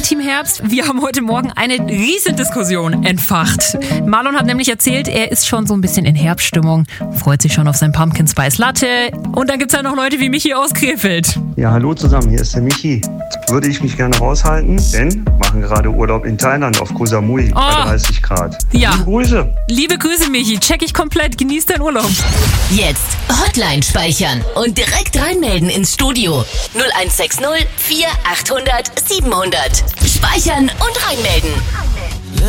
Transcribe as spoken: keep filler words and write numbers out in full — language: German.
bei Team Herbst. Wir haben heute Morgen eine riesen Diskussion entfacht. Marlon hat nämlich erzählt, er ist schon so ein bisschen in Herbststimmung, freut sich schon auf sein Pumpkin Spice Latte. Und dann gibt es ja noch Leute wie Michi aus Krefeld. Ja, hallo zusammen, hier ist der Michi. Würde ich mich gerne raushalten, denn wir machen gerade Urlaub in Thailand auf Koh Samui, Oh. bei dreißig Grad. Ja. Liebe Grüße. Liebe Grüße, Michi. Check ich komplett. Genieß deinen Urlaub. Jetzt Hotline speichern und direkt reinmelden ins Studio. null eins sechs null vier achthundert siebenhundert. Speichern und reinmelden.